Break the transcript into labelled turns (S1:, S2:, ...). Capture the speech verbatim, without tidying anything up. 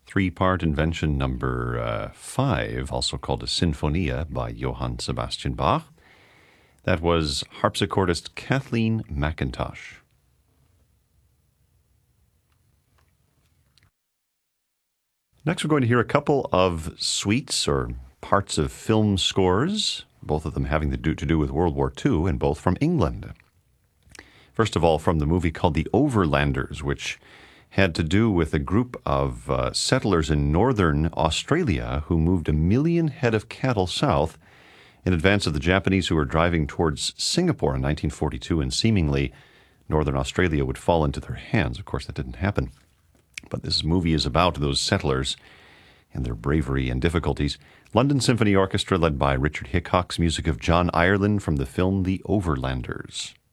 S1: three-part invention number uh, five, also called a Sinfonia by Johann Sebastian Bach. That was harpsichordist Kathleen McIntosh. Next, we're going to hear a couple of suites or parts of film scores, both of them having to do, to do with World War Two, and both from England. First of all, from the movie called The Overlanders, which had to do with a group of uh, settlers in northern Australia who moved a million head of cattle south in advance of the Japanese who were driving towards Singapore in nineteen forty-two, and seemingly northern Australia would fall into their hands. Of course, that didn't happen. But this movie is about those settlers and their bravery and difficulties. London Symphony Orchestra, led by Richard Hickok's music of John Ireland from the film The Overlanders.